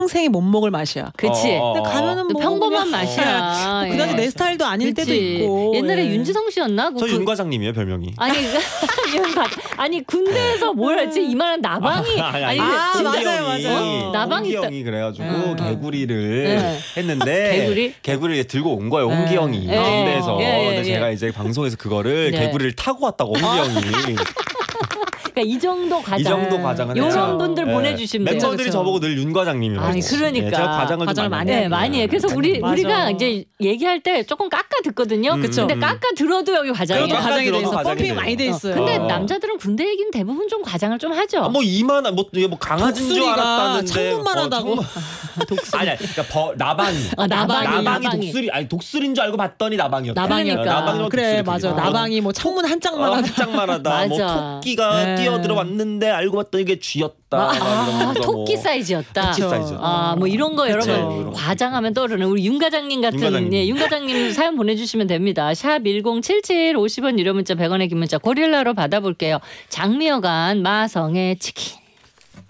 평생에 못 먹을 맛이야. 그치. 근데 가면은 뭐 평범한 맛이야. 뭐 그다지 내 스타일도 아닐 그치. 때도 있고. 옛날에 예. 윤지성 씨였나? 저 윤 과장님이에요 별명이. 아니 군대에서 뭘 했지? 이만한 나방이 아니, 맞아요. 나방이 홍기영이 그래가지고 개구리를 했는데 개구리 들고 온 거예요. 홍기영이 군대에서. 근데 제가 이제 방송에서 그거를 개구리를 타고 왔다고 홍기영이. 그러니까 이 정도 과장은 이런 분들 보내주시면 돼요. 멤버들이 저보고 늘 윤 과장님이라고. 아니 그러니까 제가 과장을 좀 많이 해요. 많이 해. 그래서 우리가 이제 얘기할 때 조금 깎아 듣거든요. 근데 깎아 들어도 여기 과장이에요. 그것도 과장이 돼 있어. 펌핑이 많이 돼 있어요. 근데 남자들은 군대 얘기는 대부분 좀 과장을 좀 하죠. 뭐 이만한 뭐 강아지인 줄 알았다는데 창문만 하다고. 아니야. 그러니까 나방이 독수리인 줄 알고 봤더니 나방이었다. 나방이니까. 그래 맞아. 나방이 뭐 창문 한 짝만 하다. 뭐 토끼가 뛰어들어왔는데 알고 봤더니 이게 쥐였다. 토끼 사이즈였다. 토끼 사이즈. 뭐 이런 거 여러분 과장하면 떠오르는 우리 윤 과장님 같은 윤 과장님 사연 보내주시면 됩니다. 샵 1077 50원 유료 문자 100원의 긴 문자 고릴라로 받아볼게요. 장미여관 마성의 치킨.